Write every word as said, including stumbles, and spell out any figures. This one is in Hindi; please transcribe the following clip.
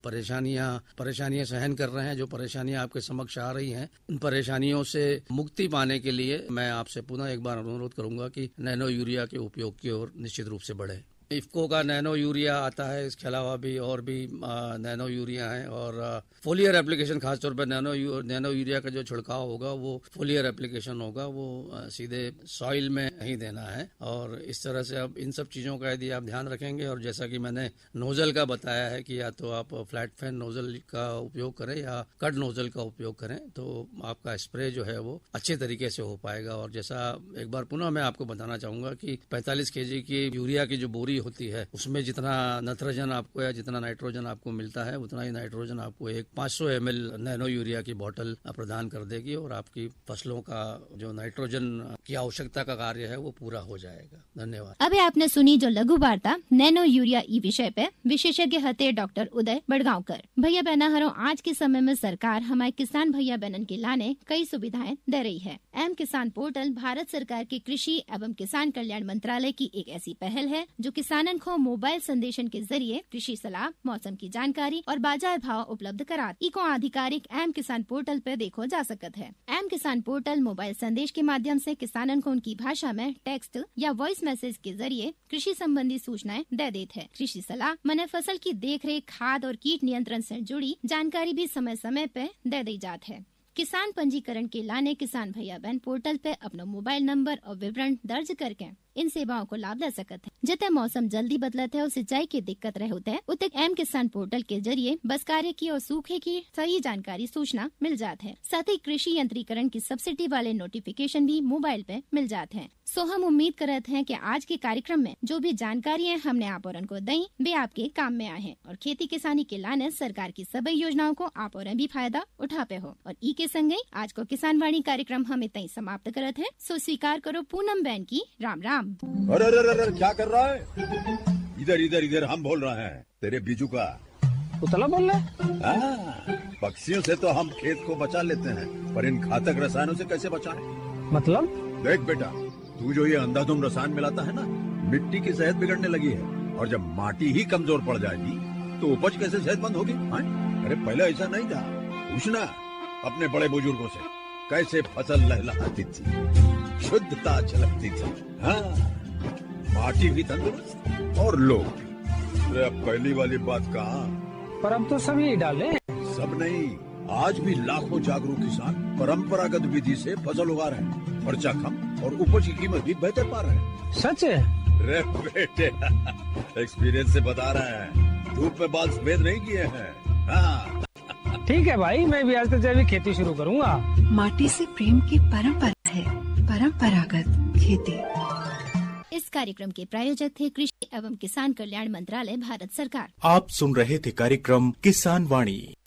परेशानियां परेशानियां सहन कर रहे हैं, जो परेशानियां आपके समक्ष आ रही हैं, उन परेशानियों से मुक्ति पाने के लिए मैं आपसे पुनः एक बार अनुरोध करूंगा कि नैनो यूरिया के उपयोग की ओर निश्चित रूप से बढ़े। इफ्को का नैनो यूरिया आता है, इसके अलावा भी और भी आ, नैनो यूरिया है और फोलियर एप्लीकेशन, खासतौर पर नैनो यू, नैनो यूरिया का जो छिड़काव होगा वो फोलियर एप्लीकेशन होगा, वो आ, सीधे सॉइल में ही देना है। और इस तरह से अब इन सब चीज़ों का यदि आप ध्यान रखेंगे, और जैसा कि मैंने नोजल का बताया है कि या तो आप फ्लैट फैन नोजल का उपयोग करें या कट नोजल का उपयोग करें, तो आपका स्प्रे जो है वो अच्छे तरीके से हो पाएगा। और जैसा एक बार पुनः मैं आपको बताना चाहूँगा कि पैंतालीस के जी की यूरिया की जो बोरी होती है, उसमें जितना नाइट्रोजन आपको या जितना नाइट्रोजन आपको मिलता है, उतना ही नाइट्रोजन आपको एक पाँच सौ एम एल नैनो यूरिया की बोतल प्रदान कर देगी और आपकी फसलों का जो नाइट्रोजन की आवश्यकता का कार्य है वो पूरा हो जाएगा। धन्यवाद। अभी आपने सुनी जो लघु वार्ता नैनो यूरिया ई विषय पे, विशेषज्ञ हते डॉक्टर उदय बड़गांवकर। भैया बहना हरो, आज के समय में सरकार हमारे किसान भैया बहनन के लाने कई सुविधाएं दे रही है। एम किसान पोर्टल भारत सरकार के कृषि एवं किसान कल्याण मंत्रालय की एक ऐसी पहल है जो किसानन को मोबाइल संदेशन के जरिए कृषि सलाह, मौसम की जानकारी और बाजार भाव उपलब्ध करा। इको आधिकारिक एम किसान पोर्टल पे देखो जा सकत है। एम किसान पोर्टल मोबाइल संदेश के माध्यम से किसानन को उनकी भाषा में टेक्स्ट या वॉइस मैसेज के जरिए कृषि संबंधी सूचनाएं दे देते हैं। कृषि सलाह मने फसल की देखरेख, खाद और कीट नियंत्रण से जुड़ी जानकारी भी समय समय पे दे दी जाती है। किसान पंजीकरण के लाने किसान भैया बहन पोर्टल पे अपना मोबाइल नंबर और विवरण दर्ज करके इन सेवाओं को लाभ ले सकते हैं। जितने मौसम जल्दी बदलते है और सिंचाई की दिक्कत रहे होते हैं, उतने एम किसान पोर्टल के जरिए बस कार्य की और सूखे की सही जानकारी सूचना मिल जाते हैं। साथ ही कृषि यंत्रीकरण की सब्सिडी वाले नोटिफिकेशन भी मोबाइल पे मिल जाते हैं। सो हम उम्मीद करते हैं कि आज के कार्यक्रम में जो भी जानकारियाँ हमने आप और उनको दी, वे आपके काम में आए हैं और खेती किसानी के लाने सरकार की सभी योजनाओं को आप और भी फायदा उठाते हो। और ई के संगे आज को किसान वाणी कार्यक्रम हम इतना ही समाप्त करते हैं। सो स्वीकार करो पूनम बहन की राम राम। अरे अरे अरे क्या कर रहा है? इधर इधर इधर हम बोल रहे हैं तेरे बीजू का। उतला बोल रहा है? पक्षियों से तो हम खेत को बचा लेते हैं, पर इन घातक रसायनों से कैसे बचाएं? मतलब? देख बेटा, तू जो ये अंधाधुंध रसायन मिलाता है ना, मिट्टी की सेहत बिगड़ने लगी है। और जब माटी ही कमजोर पड़ जाएगी तो उपज कैसे सेहतमंद होगी? अरे पहले ऐसा नहीं था। पूछना अपने बड़े बुजुर्गों से, कैसे फसल लहलहाती थी, शुद्धता झलकती थी। हाँ, माटी भी तंदुरुस्त और लोग भी। अब पहली वाली बात कहाँ? पर अब तो सभी डाले। सब नहीं, आज भी लाखों जागरूक किसान परंपरागत विधि से फसल उगा रहे हैं। खर्चा कम और उपज की कीमत भी बेहतर पा रहे हैं। सच है? रे बेटे, एक्सपीरियंस से बता रहे हैं, धूप में बाल सफेद नहीं किए हैं। हाँ। ठीक है भाई, मैं भी आज से जैविक खेती शुरू करूंगा। माटी से प्रेम की परंपरा है, परंपरागत खेती। इस कार्यक्रम के प्रायोजक थे कृषि एवं किसान कल्याण मंत्रालय, भारत सरकार। आप सुन रहे थे कार्यक्रम किसान वाणी।